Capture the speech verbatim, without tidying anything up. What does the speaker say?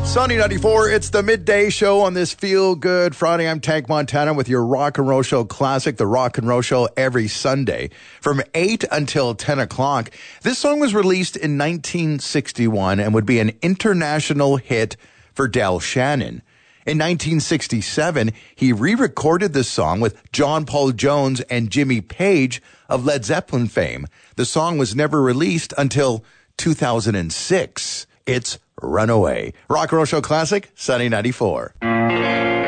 Sunny ninety-four, it's the midday show on this Feel Good Friday. I'm Tank Montana with your Rock and Roll Show classic, the Rock and Roll Show, every Sunday from eight until ten o'clock. This song was released in nineteen sixty-one and would be an international hit for Del Shannon. In nineteen sixty-seven, he re-recorded this song with John Paul Jones and Jimmy Page of Led Zeppelin fame. The song was never released until two thousand six. It's Runaway. Rock and Roll Show Classic, Sunny ninety-four.